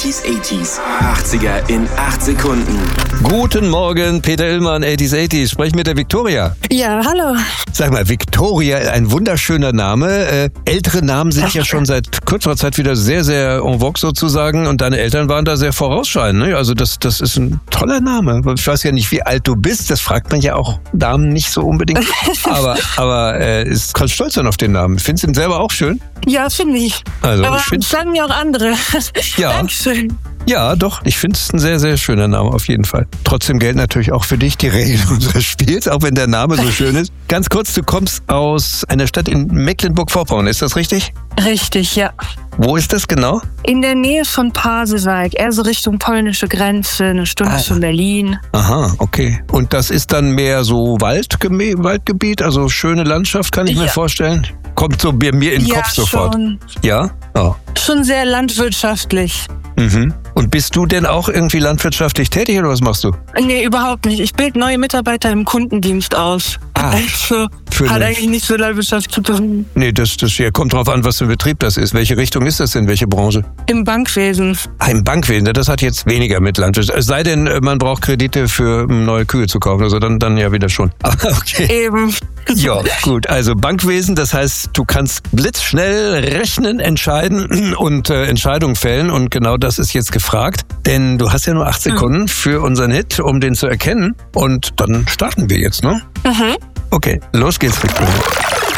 80s. 80er in 8 Sekunden. Guten Morgen, Peter Illmann, 80s. Sprech mit der Viktoria. Ja, hallo. Sag mal, Viktoria, ein wunderschöner Name. Ältere Namen sind ja schon seit kürzerer Zeit wieder sehr, sehr en vogue sozusagen. Und deine Eltern waren da sehr vorausschauend. Ne? Also das ist ein toller Name. Ich weiß ja nicht, wie alt du bist. Das fragt man ja auch Damen nicht so unbedingt. Aber ist ganz stolz sein auf den Namen. Findest du ihn selber auch schön? Ja, finde ich. Also, aber ich sagen mir auch andere. Ja. Dankeschön. Ja, doch. Ich finde es ein sehr, sehr schöner Name auf jeden Fall. Trotzdem gelten natürlich auch für dich die Regeln unseres Spiels, auch wenn der Name so schön ist. Ganz kurz, du kommst aus einer Stadt in Mecklenburg-Vorpommern, ist das richtig? Richtig, ja. Wo ist das genau? In der Nähe von Pasewalk, eher so Richtung polnische Grenze, eine Stunde von Berlin. Aha, okay. Und das ist dann mehr so Waldgebiet, also schöne Landschaft, kann ich mir vorstellen? Kommt so mir in den Kopf sofort. Schon. Ja? Oh. Schon sehr landwirtschaftlich. Mhm. Und bist du denn auch irgendwie landwirtschaftlich tätig oder was machst du? Nee, überhaupt nicht. Ich bilde neue Mitarbeiter im Kundendienst aus. Also, hat eigentlich nichts mit Landwirtschaft zu tun. Nee, das kommt drauf an, was für ein Betrieb das ist. Welche Richtung ist das denn? Welche Branche? Im Bankwesen. Im Bankwesen, das hat jetzt weniger mit Landwirtschaft. Es sei denn, man braucht Kredite für neue Kühe zu kaufen. Also dann ja wieder schon. Okay. Eben. Ja, gut. Also Bankwesen, das heißt, du kannst blitzschnell rechnen, entscheiden und Entscheidungen fällen. Und genau das ist jetzt gefragt. Denn du hast ja nur 8 Sekunden für unseren Hit, um den zu erkennen. Und dann starten wir jetzt, ne? Mhm. Okay, los geht's, Victoria.